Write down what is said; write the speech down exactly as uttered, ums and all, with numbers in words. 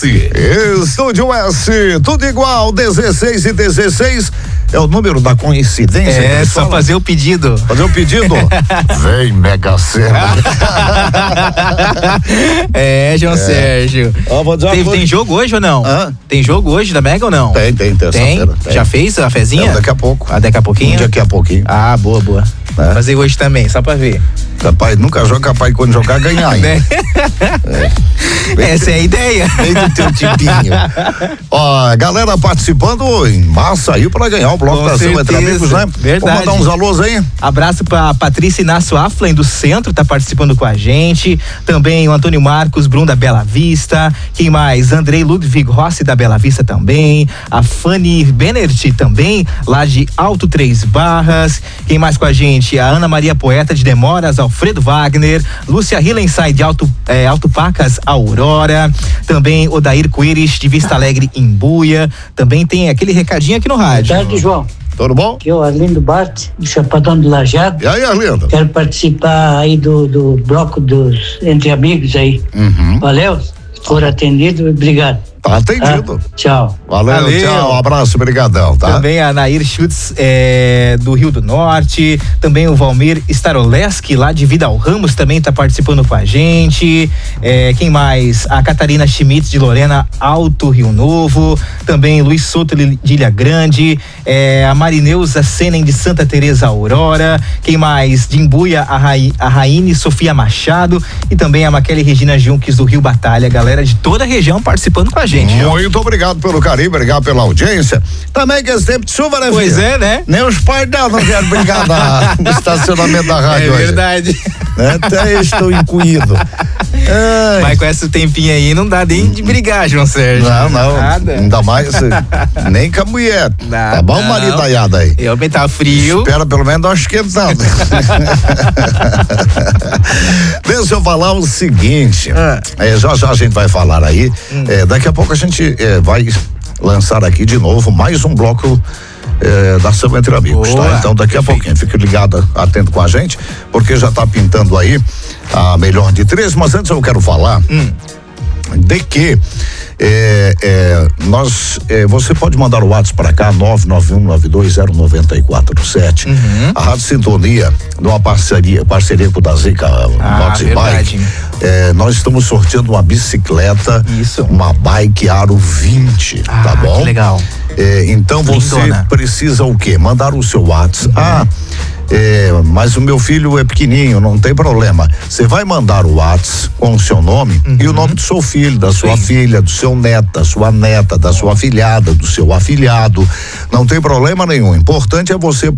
S. Estúdio S, tudo igual, dezesseis e dezesseis é o número da coincidência. É, só fala. Fazer o pedido. Fazer o pedido? Vem, Mega Sena. É, João é. Sérgio. Ah, tem, tem jogo hoje ou não? Ah? Tem jogo hoje da Mega ou não? Tem, tem, terça-feira. Tem? Já fez a fezinha? É, daqui a pouco. Ah, daqui a pouquinho? Daqui a pouquinho. Ah, boa, boa. É. Vou fazer hoje também, só pra ver. Capaz, nunca joga, capaz quando jogar ganhar ainda. É. É. Essa é a ideia. Bem do teu tipinho. Ó, a galera participando em massa aí pra ganhar o bloco da Silva entre amigos, né? Verdade. Vamos mandar uns alôs aí? Abraço pra Patrícia Inácio Aflen do Centro, tá participando com a gente. Também o Antônio Marcos Brum da Bela Vista. Quem mais? Andrei Ludwig Rossi da Bela Vista também. A Fanny Benert também, lá de Alto Três Barras. Quem mais com a gente? A Ana Maria Poeta de Demoras, Alfredo Wagner. Lúcia Hillenside de Alto, é, Alto Pacas, Aurora. Também Odair Coires de Vista Alegre, Imbuia. Também tem aquele recadinho aqui no rádio. Boa tarde, João. Tudo bom? Aqui é o Arlindo Bart, do Chapadão do Lajeado. E aí, Arlindo? Quero participar aí do, do bloco dos Entre Amigos aí. Uhum. Valeu? For atendido, obrigado. Tá atendido. Ah, tchau. Valeu, Valeu, tchau, um abraço, brigadão, tá? Também a Nair Schutz, é, do Rio do Norte, também o Valmir Staroleski, lá de Vidal Ramos, também tá participando com a gente. É, quem mais? A Catarina Schmitz, de Lorena Alto, Rio Novo, também Luiz Souto de Ilha Grande, é, a Marineuza Senen de Santa Teresa Aurora, quem mais? De Imbuia, a, Rai, a Raine Sofia Machado e também a Maquele Regina Junques do Rio Batalha, galera de toda a região participando com a gente. Muito obrigado pelo carinho, obrigado pela audiência. Também que esse tempo de chuva, né, Pois filho? é, né? Nem os pais dela não querem brigar na, no estacionamento da rádio. É hoje. verdade. Né? Até eu estou incuído. Ai. Mas com esse tempinho aí não dá nem de brigar, João Sérgio. Não, não. Nada. Ainda mais nem com a mulher. Nada, tá bom, marido aiada aí? Eu bem tá frio. Espera pelo menos dar uma esquentada. Deixa eu falar o seguinte. Ah. É, já já a gente vai falar aí. Hum. É, daqui a pouco a gente é, vai lançar aqui de novo mais um bloco é, da Samba Entre Amigos, Boa, tá? Então daqui perfeito. a pouquinho, fique ligado, atento com a gente, porque já tá pintando aí a melhor de três, mas antes eu quero falar hum. de que É, é, nós, é, você pode mandar o WhatsApp para cá, nove nove um nove dois zero nove quatro sete. Uhum. A Rádio Sintonia, numa parceria, parceria com o da Zica ah, Motos e Bike, é, nós estamos sorteando uma bicicleta, Isso. uma bike Aro vinte, ah, tá bom? Que legal. É, então você Lindona. precisa o quê? Mandar o seu WhatsApp. Uhum. Ah, É, mas o meu filho é pequenininho, não tem problema. Você vai mandar o WhatsApp com o seu nome uhum. e o nome do seu filho, da sua Sim. filha, do seu neto, da sua neta, da sua afilhada, do seu afilhado. Não tem problema nenhum. O importante é você